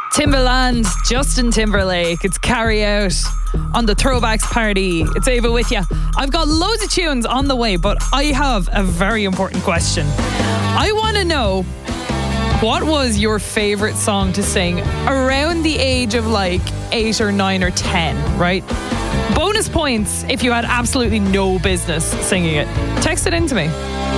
Timbaland, Justin Timberlake. It's Carry Out on the Throwbacks Party. It's Ava with you. I've got loads of tunes on the way, but I have a very important question. I want to know, what was your favourite song to sing around the age of like 8 or 9 or 10, right? Bonus points if you had absolutely no business singing it. Text it in to me.